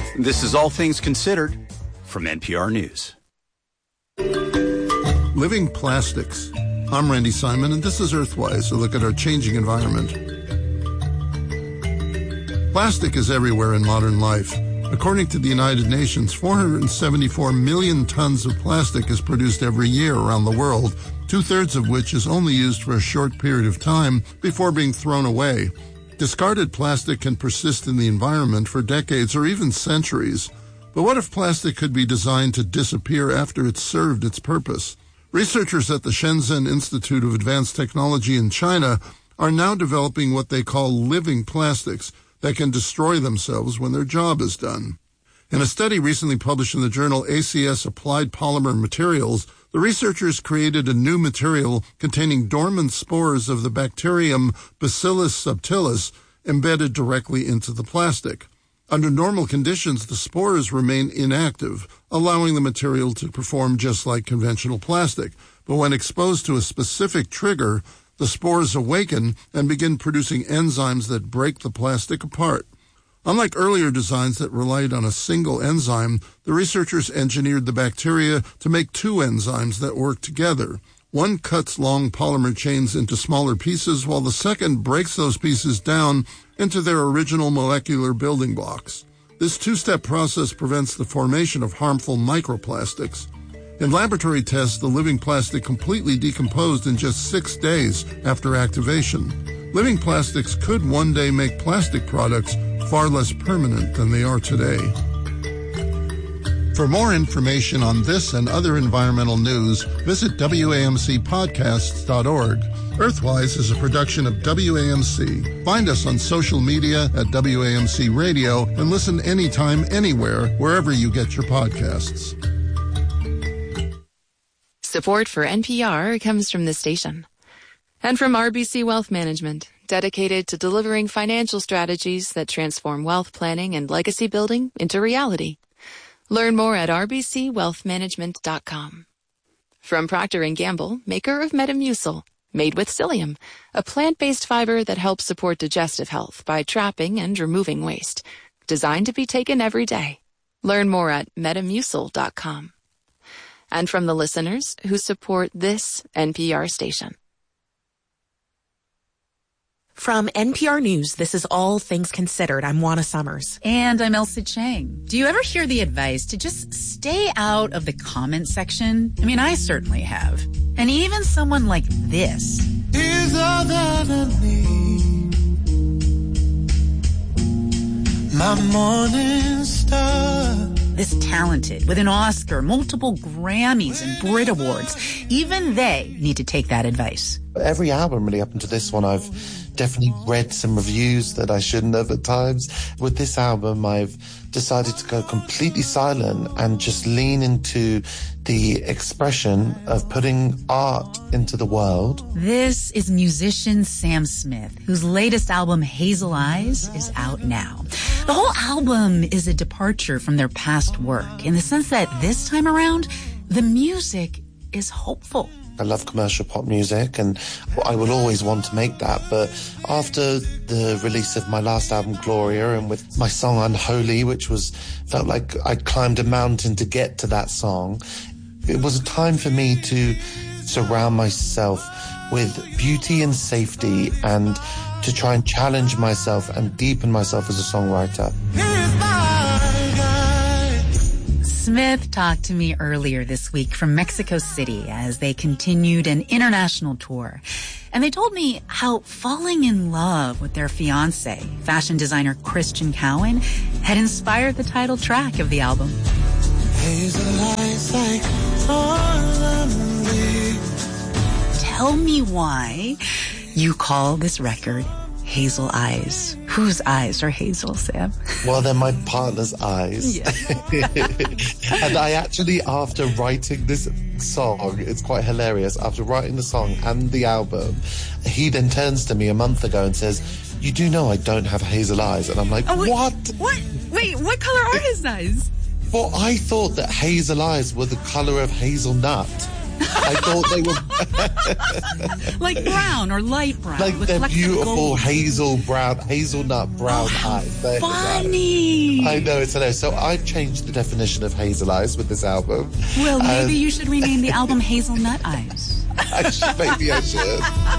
This is All Things Considered from NPR News. Living Plastics. I'm Randy Simon, and this is Earthwise, a look at our changing environment. Plastic is everywhere in modern life. According to the United Nations, 474 million tons of plastic is produced every year around the world, two-thirds of which is only used for a short period of time before being thrown away. Discarded plastic can persist in the environment for decades or even centuries. But what if plastic could be designed to disappear after it's served its purpose? Researchers at the Shenzhen Institute of Advanced Technology in China are now developing what they call living plastics that can destroy themselves when their job is done. In a study recently published in the journal ACS Applied Polymer Materials, the researchers created a new material containing dormant spores of the bacterium Bacillus subtilis embedded directly into the plastic. Under normal conditions, the spores remain inactive, allowing the material to perform just like conventional plastic. But when exposed to a specific trigger, the spores awaken and begin producing enzymes that break the plastic apart. Unlike earlier designs that relied on a single enzyme, the researchers engineered the bacteria to make two enzymes that work together. One cuts long polymer chains into smaller pieces, while the second breaks those pieces down into their original molecular building blocks. This two-step process prevents the formation of harmful microplastics. In laboratory tests, the living plastic completely decomposed in just 6 days after activation. Living plastics could one day make plastic products far less permanent than they are today. For more information on this and other environmental news, visit WAMCpodcasts.org. Earthwise is a production of WAMC. Find us on social media at WAMC Radio and listen anytime, anywhere, wherever you get your podcasts. Support for NPR comes from this station. And from RBC Wealth Management, dedicated to delivering financial strategies that transform wealth planning and legacy building into reality. Learn more at rbcwealthmanagement.com. From Procter & Gamble, maker of Metamucil, made with psyllium, a plant-based fiber that helps support digestive health by trapping and removing waste. Designed to be taken every day. Learn more at metamucil.com. And from the listeners who support this NPR station. From NPR News, this is All Things Considered. I'm Juana Summers. And I'm Elsa Chang. Do you ever hear the advice to just stay out of the comment section? I mean, I certainly have. And even someone like this. Is all that I need. My morning star. This talented, with an Oscar, multiple Grammys, and Brit Awards, even they need to take that advice. Every album really up until this one, I've definitely read some reviews that I shouldn't have at times. With this album, I've decided to go completely silent and just lean into the expression of putting art into the world. This is musician Sam Smith, whose latest album, Hazel Eyes, is out now. The whole album is a departure from their past work in the sense that this time around, the music is hopeful. I love commercial pop music and I will always want to make that. But after the release of my last album, Gloria, and with my song Unholy, which felt like I climbed a mountain to get to that song, it was a time for me to surround myself with beauty and safety and to try and challenge myself and deepen myself as a songwriter. Smith talked to me earlier this week from Mexico City as they continued an international tour. And they told me how falling in love with their fiancé, fashion designer Christian Cowan, had inspired the title track of the album. Tell me why you call this record Hazel Eyes. Whose eyes are hazel, Sam? Well, they're my partner's eyes. Yeah. And I actually, after writing this song, it's quite hilarious. After writing the song and the album, he then turns to me a month ago and says, "You do know I don't have hazel eyes." And I'm like, what? What? Wait, what color are his eyes? Well, I thought that hazel eyes were the color of hazelnut. I thought they were like brown or light brown. Like they're beautiful hazelnut brown eyes. Funny. funny. I know, it's hilarious. So I've changed the definition of hazel eyes with this album. Well, maybe you should rename the album Hazelnut Eyes. Maybe I should.